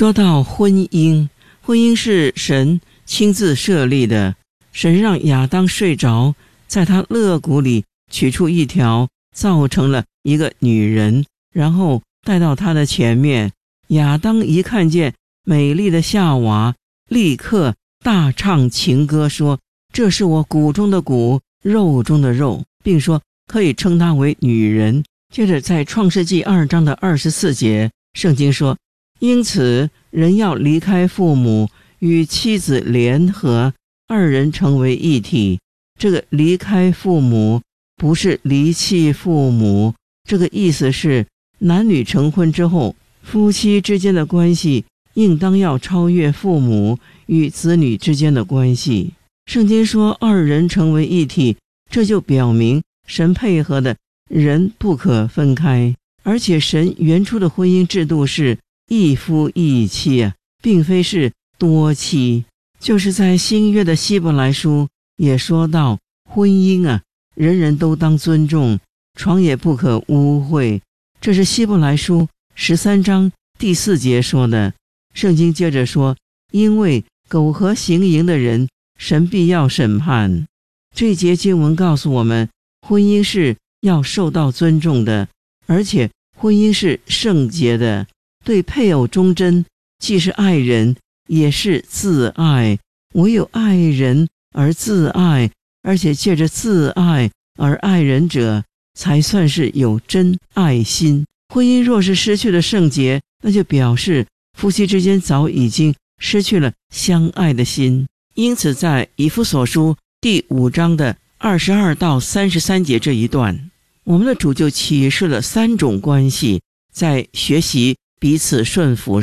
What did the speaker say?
说到婚姻，婚姻是神亲自设立的，神让亚当睡着，在他肋骨里取出一条，造成了一个女人，然后带到他的前面。亚当一看见美丽的夏娃，立刻大唱情歌，说这是我骨中的骨，肉中的肉，并说可以称她为女人。接着在创世纪2章的24节，圣经说，因此人要离开父母，与妻子联合，二人成为一体。这个离开父母不是离弃父母，这个意思是男女成婚之后，夫妻之间的关系应当要超越父母与子女之间的关系。圣经说二人成为一体，这就表明神配合的人不可分开，而且神原初的婚姻制度是一夫一妻啊，并非是多妻。就是在新约的希伯来书也说到婚姻啊，人人都当尊重，床也不可污秽，这是希伯来书13章第4节说的。圣经接着说，因为苟合行淫的人，神必要审判。这节经文告诉我们，婚姻是要受到尊重的，而且婚姻是圣洁的，对配偶忠贞，既是爱人，也是自爱。唯有爱人而自爱，而且借着自爱而爱人者，才算是有真爱心。婚姻若是失去了圣洁，那就表示夫妻之间早已经失去了相爱的心。因此在以弗所书第5章的22到33节这一段，我们的主就启示了3种关系，在学习彼此顺服